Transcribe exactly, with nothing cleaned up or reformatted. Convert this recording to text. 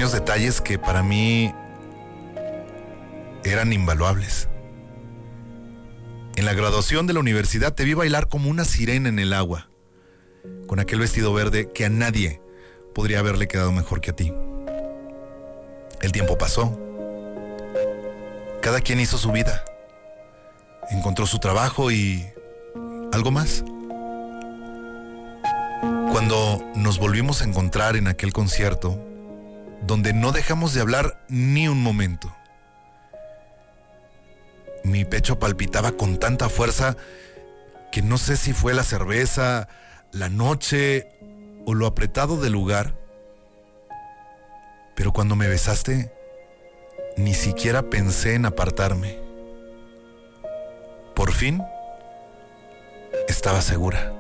pequeños detalles que para mí eran invaluables. En la graduación de la universidad te vi bailar como una sirena en el agua, con aquel vestido verde que a nadie podría haberle quedado mejor que a ti. El tiempo pasó. Cada quien hizo su vida. Encontró su trabajo y algo más. Cuando nos volvimos a encontrar en aquel concierto, donde no dejamos de hablar ni un momento, mi pecho palpitaba con tanta fuerza que no sé si fue la cerveza, la noche o lo apretado del lugar, pero cuando me besaste, ni siquiera pensé en apartarme. Por fin, estaba segura.